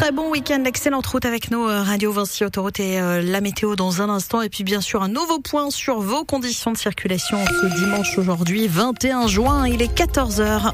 Très bon week-end, excellente route avec nous, Radio Vinci Autoroute et la météo dans un instant. Et puis bien sûr un nouveau point sur vos conditions de circulation ce dimanche aujourd'hui, 21 juin, il est 14h.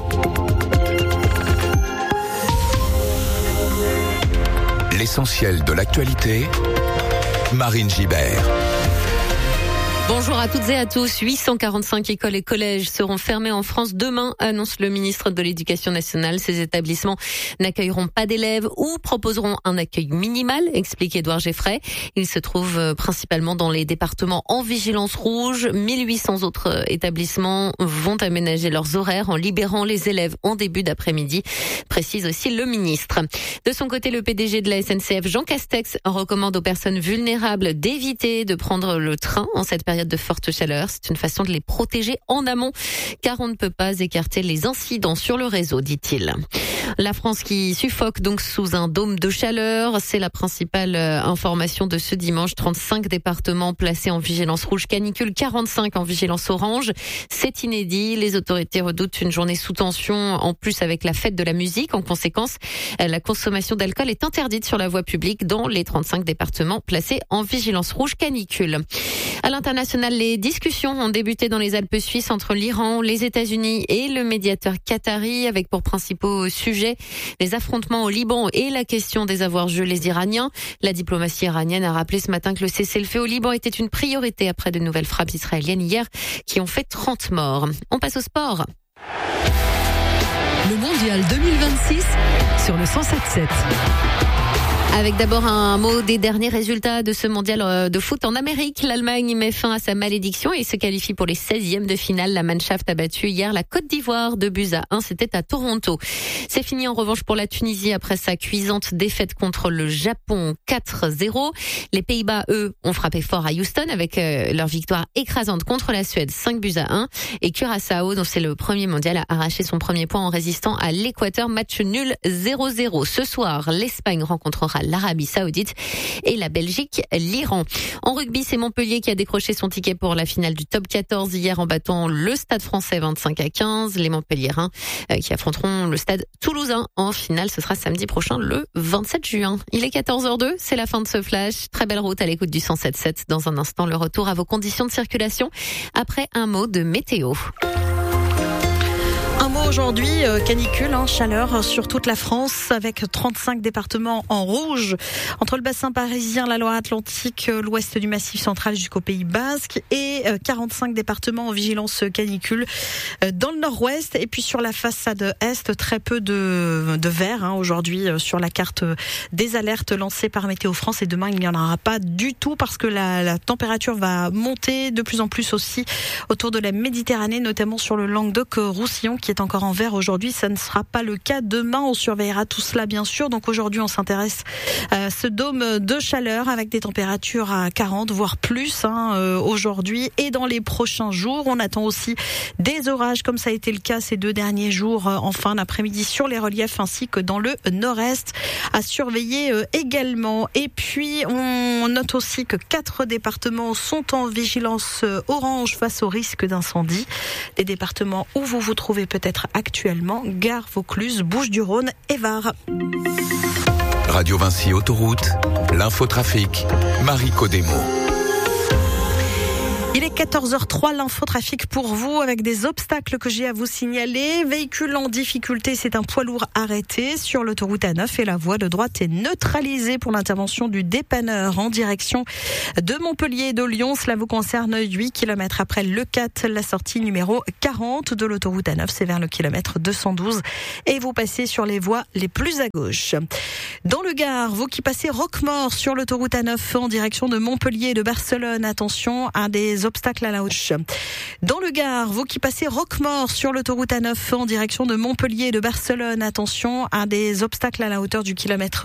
L'essentiel de l'actualité, Marine Gibert. Bonjour à toutes et à tous. 845 écoles et collèges seront fermés en France demain, annonce le ministre de l'Éducation nationale. Ces établissements n'accueilleront pas d'élèves ou proposeront un accueil minimal, explique Édouard Geffray. Ils se trouvent principalement dans les départements en vigilance rouge. 1800 autres établissements vont aménager leurs horaires en libérant les élèves en début d'après-midi, précise aussi le ministre. De son côté, le PDG de la SNCF, Jean Castex, recommande aux personnes vulnérables d'éviter de prendre le train en cette période de forte chaleur. C'est une façon de les protéger en amont, car on ne peut pas écarter les incidents sur le réseau, dit-il. La France qui suffoque donc sous un dôme de chaleur, c'est la principale information de ce dimanche. 35 départements placés en vigilance rouge canicule, 45 en vigilance orange. C'est inédit. Les autorités redoutent une journée sous tension, en plus avec la fête de la musique. En conséquence, la consommation d'alcool est interdite sur la voie publique dans les 35 départements placés en vigilance rouge canicule. À l'international, les discussions ont débuté dans les Alpes suisses entre l'Iran, les États-Unis et le médiateur qatari, avec pour principaux sujets les affrontements au Liban et la question des avoirs gelés iraniens. La diplomatie iranienne a rappelé ce matin que le cessez-le-feu au Liban était une priorité après de nouvelles frappes israéliennes hier qui ont fait 30 morts. On passe au sport. Le mondial 2026 sur le 107.7. Avec d'abord un mot des derniers résultats de ce mondial de foot en Amérique. L'Allemagne met fin à sa malédiction et se qualifie pour les 16e de finale. La Mannschaft a battu hier la Côte d'Ivoire 2-1. C'était à Toronto. C'est fini en revanche pour la Tunisie après sa cuisante défaite contre le Japon 4-0. Les Pays-Bas, eux, ont frappé fort à Houston avec leur victoire écrasante contre la Suède 5-1. Et Curaçao, dont c'est le premier mondial, a arraché son premier point en résistant à l'Équateur. Match nul 0-0. Ce soir, l'Espagne rencontrera l'Arabie Saoudite et la Belgique, l'Iran. En rugby, c'est Montpellier qui a décroché son ticket pour la finale du top 14 hier en battant le Stade Français 25-15. Les Montpelliérains qui affronteront le Stade Toulousain en finale. Ce sera samedi prochain, le 27 juin. Il est 14h02, c'est la fin de ce flash. Très belle route à l'écoute du 107.7. Dans un instant, le retour à vos conditions de circulation après un mot de météo. Un mot aujourd'hui, canicule, chaleur sur toute la France avec 35 départements en rouge entre le bassin parisien, la Loire-Atlantique, l'ouest du Massif central jusqu'au Pays Basque et 45 départements en vigilance canicule dans le nord-ouest. Et puis sur la façade est, très peu de vert aujourd'hui sur la carte des alertes lancées par Météo France. Et demain, il n'y en aura pas du tout parce que la température va monter de plus en plus aussi autour de la Méditerranée, notamment sur le Languedoc-Roussillon qui est encore en vert aujourd'hui. Ça ne sera pas le cas demain. On surveillera tout cela bien sûr. Donc aujourd'hui, on s'intéresse à ce dôme de chaleur avec des températures à 40 voire plus aujourd'hui et dans les prochains jours. On attend aussi des orages comme ça a été le cas ces 2 derniers jours en fin d'après-midi sur les reliefs ainsi que dans le nord-est à surveiller également. Et puis on note aussi que 4 départements sont en vigilance orange face au risque d'incendie. Les départements où vous vous trouvez peut-être actuellement: Gare, Vaucluse, Bouches-du-Rhône et Var. Radio Vinci Autoroute, l'infotrafic, Marie Codemo. Il est 14h03, l'infotrafic pour vous avec des obstacles que j'ai à vous signaler. Véhicule en difficulté, c'est un poids lourd arrêté sur l'autoroute A9 et la voie de droite est neutralisée pour l'intervention du dépanneur en direction de Montpellier et de Lyon. Cela vous concerne 8 km après Le 4, la sortie numéro 40 de l'autoroute A9, c'est vers le kilomètre 212 et vous passez sur les voies les plus à gauche. Dans le Gard, vous qui passez Roquemaure sur l'autoroute A9 en direction de Montpellier et de Barcelone, attention à des obstacles à la hausse. Dans le Gard, vous qui passez Roquemaure sur l'autoroute A9 en direction de Montpellier et de Barcelone, attention à des obstacles à la hauteur du kilomètre